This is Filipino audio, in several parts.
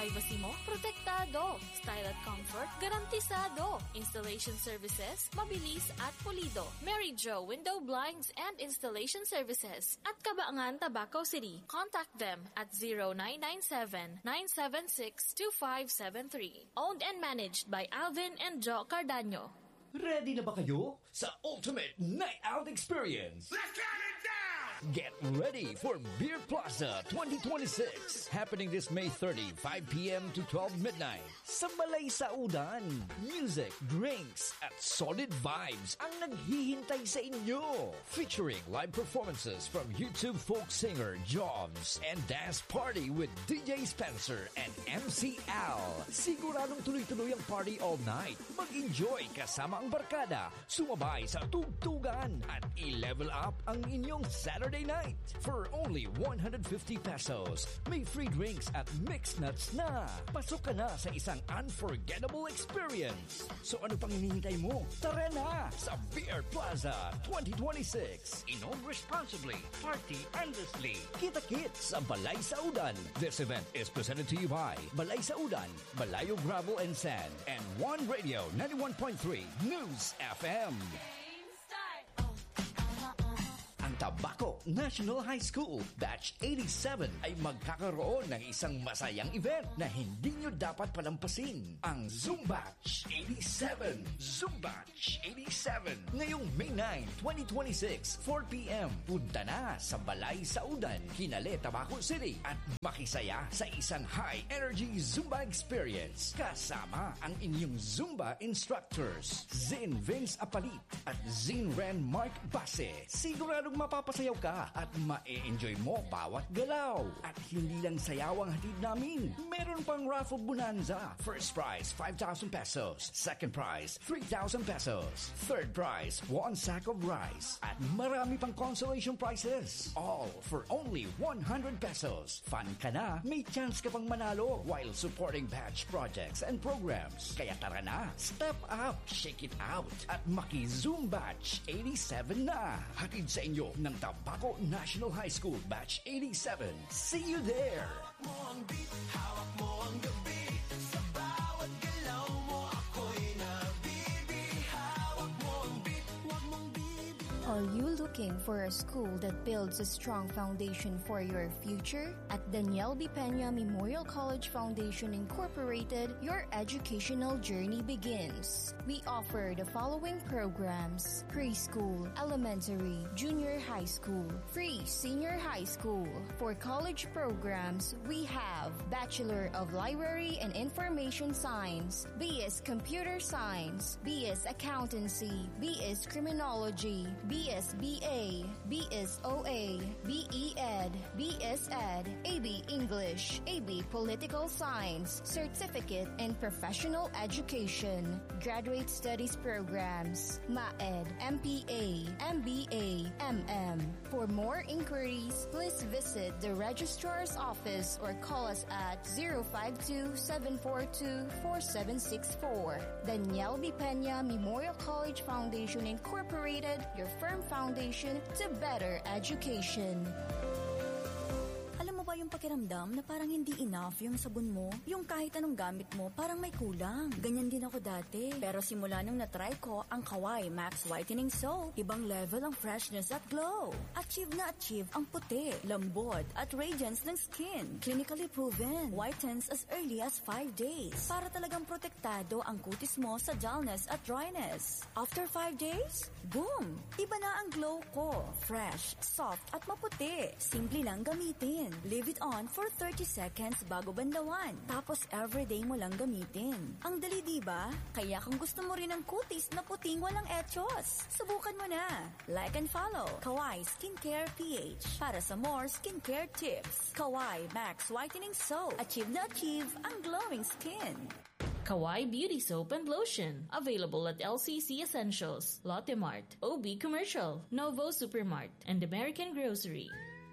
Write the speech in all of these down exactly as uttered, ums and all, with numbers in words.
privacy mo, protektado. Style at comfort, garantisado. Installation services, mabilis at pulido. Mary Jo Window Blinds and Installation Services at Cabaangan, Tabaco City. Contact them at zero nine nine seven, nine seven six, two five seven three. Owned and managed by Alvin and Joe Cardaño. Ready na ba kayo sa Ultimate Night Out Experience? Let's get it down! Get ready for Beer Plaza twenty twenty-six. Happening this May thirtieth, five p.m. to twelve midnight. Sa Balay Saudan. Music, drinks, at solid vibes ang naghihintay sa inyo. Featuring live performances from YouTube folk singer Jobs and dance party with D J Spencer and M C Al. Siguradong tuloy-tuloy ang party all night. Mag-enjoy kasama ang barkada, sumabay sa tugtugan at i-level up ang inyong Saturday night. For only one hundred fifty pesos, may free drinks at mixed nuts na. Pasok ka na sa isang unforgettable experience. So ano pang hinihintay mo? Tara na sa Beer Plaza twenty twenty-six. Inom responsibly, party endlessly. Kita-kits sa Balay Saudan. This event is presented to you by Balay Saudan, Balayo Gravel and Sand, and One Radio ninety-one point three News F M. Ang Tabaco National High School Batch eighty-seven ay magkakaroon ng isang masayang event na hindi nyo dapat palampasin. Ang Zumbatch eighty-seven. Zumbatch eighty-seven. Ngayong May ninth, twenty twenty-six, four p.m. Punta na sa Balay Saudan, Hinale, Tabaco City at makisaya sa isang high-energy Zumba experience. Kasama ang inyong Zumba instructors, Zin Vince Apalit at Zin Ren Mark Base. Siguradong mapapasayaw ka at ma-e-enjoy mo bawat galaw. At hindi lang sayaw ang hatid namin. Meron pang raffle bonanza. First prize, five thousand pesos. Second prize, three thousand pesos. Third prize, one sack of rice. At marami pang consolation prizes. All for only one hundred pesos. Fun ka na, may chance ka pang manalo while supporting batch projects and programs. Kaya tara na, step up, shake it out, at maki-Zoom Batch eighty-seven na. Hatid sa inyo ng Tabaco National High School Batch eighty-seven. See you there! Hawak mo ang beat, hawak mo ang gabi. Sa bawat galaw mo ako'y nabibi. Hawak mo ang beat, wag mong bibi. Are you looking for a school that builds a strong foundation for your future? At Daniel B. Peña Memorial College Foundation Incorporated, your educational journey begins. We offer the following programs: preschool, elementary, junior high school, free senior high school. For college programs, we have Bachelor of Library and Information Science, B S Computer Science, B S Accountancy, B S Criminology, B S B A, B S O A, B E Ed, B S Ed, A B English, A B Political Science, Certificate in Professional Education, Graduate Studies Programs, MAED, M P A, M B A, M M. For more inquiries, please visit the Registrar's Office or call us at zero five two, seven four two, four seven six four. Daniel B. Peña Memorial College Foundation Incorporated, your firm foundation to better education. Alam mo ba yung pakiramdam na parang hindi enough yung sabon mo? Yung kahit anong gamit mo, parang may kulang. Ganyan din ako dati. Pero simula nung natry ko ang Kawai Max Whitening Soap, ibang level ang freshness at glow. Achieve na achieve ang puti, lambot at radiance ng skin. Clinically proven. Whitens as early as five days. Para talagang protektado ang kutis mo sa dullness at dryness. After five days, boom! Iba na ang glow ko. Fresh, soft at maputi. Simple lang gamitin. Leave it on for thirty seconds bago bandawan. Tapos everyday mo lang gamitin. Ang dali, diba? Kaya kung gusto mo rin ng kutis na puting walang etchos, subukan mo na. Like and follow Kawai Skincare P H para sa more skincare tips. Kawai Max Whitening Soap. Achieve na achieve ang glowing skin. Kawai Beauty Soap and Lotion. Available at L C C Essentials, Lotte Mart, O B Commercial, Novo Supermart, and American Grocery.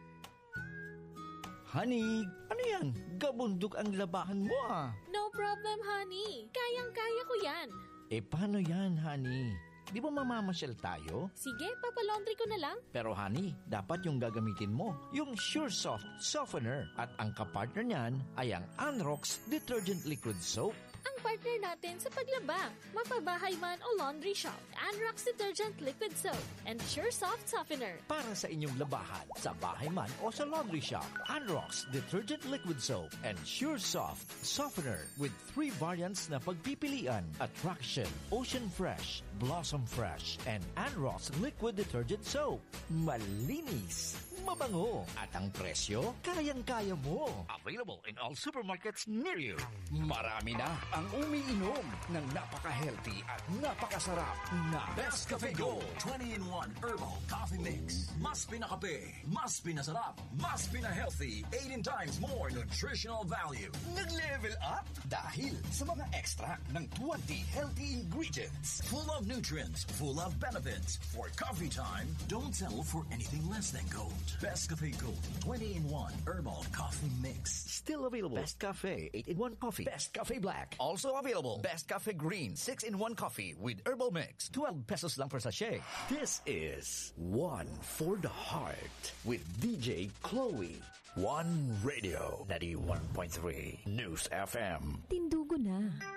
Honey, ano yan? Gabundok ang labahan mo ah. No problem, honey. Kayang-kaya ko yan. Eh, paano yan, honey? di ba mamamasyal tayo? Sige, papalaundry ko na lang. Pero honey, dapat yung gagamitin mo, yung Sure Soft Softener. At ang kapartner niyan ay ang Anrox Detergent Liquid Soap. Ang partner natin sa paglaba, mapabahay man o laundry shop, Anrox Detergent Liquid Soap and Sure Soft Softener. Para sa inyong labahan, sa bahay man o sa laundry shop, Anrox Detergent Liquid Soap and Sure Soft Softener with three variants na pagpipilian: Attraction, Ocean Fresh, Blossom Fresh, and Anrox Liquid Detergent Soap. Malinis, mabango, at ang presyo, kayang-kaya mo. Available in all supermarkets near you. Marami na ang umiinom ng napaka-healthy at napakasarap na Best Cafe Gold twenty in one Herbal Coffee Mix. Mas pinakape, mas pinasarap, mas pina-healthy, eighteen times more nutritional value. Nag-level up dahil sa mga extract ng twenty healthy ingredients. Full of nutrients, full of benefits. For coffee time, don't settle for anything less than gold. Best Cafe Gold twenty in one Herbal Coffee Mix. Still available. Best Cafe eight in one Coffee. Best Cafe Black. Also available. Best Cafe Green six in one Coffee with Herbal Mix. twelve pesos lang per sachet. This is One for the Heart with D J Chloe. One Radio ninety-one point three News F M. Tindugo na.